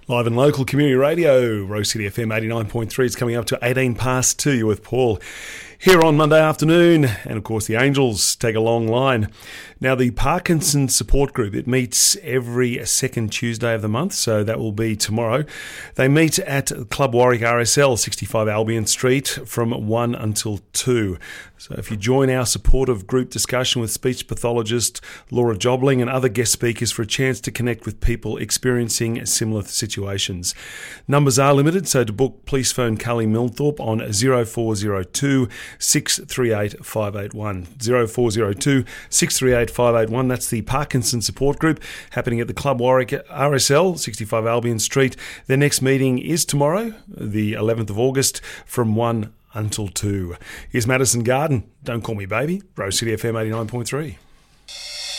Live and local community radio, Rose City FM 89.3. It's coming up to 18 past 2. You're with Paul here on Monday afternoon. And of course, the Angels take a long line. Now, the Parkinson's Support Group, it meets every second Tuesday of the month, so that will be tomorrow. They meet at Club Warwick RSL, 65 Albion Street, from 1 until 2. So if you join our supportive group discussion with speech pathologist Laura Jobling and other guest speakers for a chance to connect with people experiencing similar situations. Numbers are limited, so to book, please phone Cully Milthorpe on 0402 638 581. 0402 638 581. That's the Parkinson's Support Group happening at the Club Warwick RSL, 65 Albion Street. Their next meeting is tomorrow, the 11th of August, from 1 until 2. Here's Madison Garden. Don't Call Me Baby, Rose City FM 89.3.